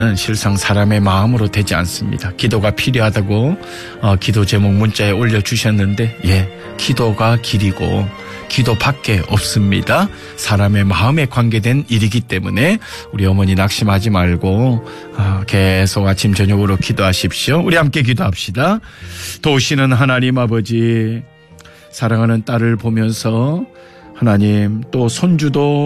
실상 사람의 마음으로 되지 않습니다. 기도가 필요하다고 기도 제목 문자에 올려주셨는데 기도가 길이고 기도밖에 없습니다. 사람의 마음에 관계된 일이기 때문에 우리 어머니 낙심하지 말고 계속 아침 저녁으로 기도하십시오. 우리 함께 기도합시다. 도우시는 하나님 아버지, 사랑하는 딸을 보면서 하나님 또 손주도